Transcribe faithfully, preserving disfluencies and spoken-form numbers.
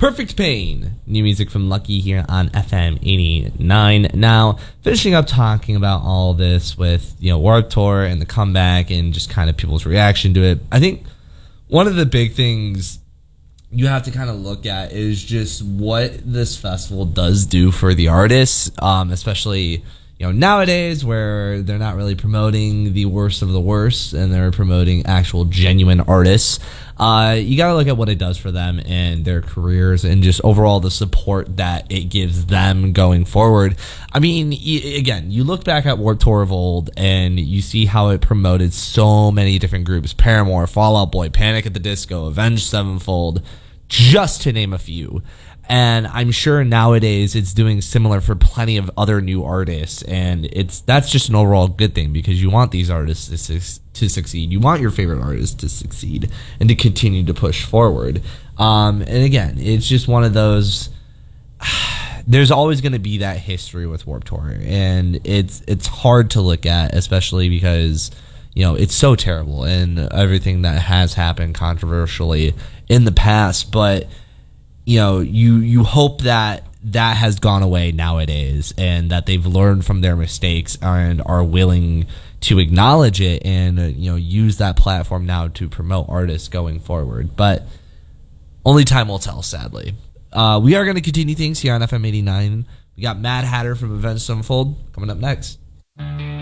Perfect Pain, new music from Lucky here on F M eighty-nine. Now, finishing up talking about all this with, you know, Warped Tour and the comeback and just kind of people's reaction to it. I think one of the big things you have to kind of look at is just what this festival does do for the artists, um, especially, you know, nowadays where they're not really promoting the worst of the worst and they're promoting actual genuine artists. Uh, you got to look at what it does for them and their careers and just overall the support that it gives them going forward. I mean, y- again, you look back at Warped Tour of old and you see how it promoted so many different groups: Paramore, Fall Out Boy, Panic at the Disco, Avenged Sevenfold, just to name a few. And I'm sure nowadays it's doing similar for plenty of other new artists, and it's that's just an overall good thing because you want these artists to, su- to succeed. You want your favorite artists to succeed and to continue to push forward. Um, and again, it's just one of those. There's always going to be that history with Warped Tour, and it's it's hard to look at, especially because, you know, it's so terrible and everything that has happened controversially in the past, but you know, you you hope that that has gone away nowadays and that they've learned from their mistakes and are willing to acknowledge it and, uh, you know, use that platform now to promote artists going forward. But only time will tell, sadly. Uh, we are going to continue things here on F M eighty-nine. We got Mad Hatter from Avenged Sevenfold coming up next.